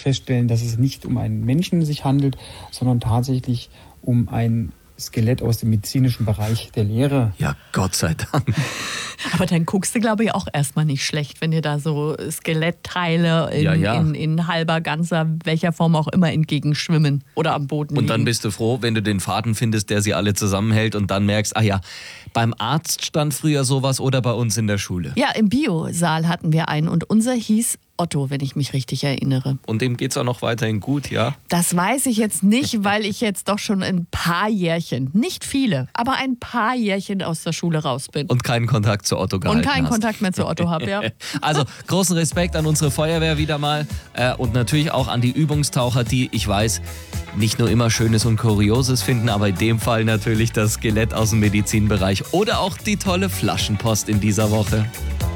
feststellen, dass es nicht um einen Menschen sich handelt, sondern tatsächlich um ein Skelett aus dem medizinischen Bereich der Lehre. Ja, Gott sei Dank. Aber dann guckst du, glaube ich, auch erstmal nicht schlecht, wenn dir da so Skelettteile in halber, ganzer, welcher Form auch immer entgegenschwimmen oder am Boden liegen. Und dann bist du froh, wenn du den Faden findest, der sie alle zusammenhält und dann merkst, beim Arzt stand früher sowas oder bei uns in der Schule. Ja, im Biosaal hatten wir einen und unser hieß Otto, wenn ich mich richtig erinnere. Und dem geht's auch noch weiterhin gut, ja? Das weiß ich jetzt nicht, weil ich jetzt doch schon ein paar Jährchen, nicht viele, aber ein paar Jährchen aus der Schule raus bin. Und keinen Kontakt zu Otto gehalten Und keinen hast. Kontakt mehr zu Otto habe, ja. Also großen Respekt an unsere Feuerwehr wieder mal und natürlich auch an die Übungstaucher, die, ich weiß, nicht nur immer Schönes und Kurioses finden, aber in dem Fall natürlich das Skelett aus dem Medizinbereich oder auch die tolle Flaschenpost in dieser Woche.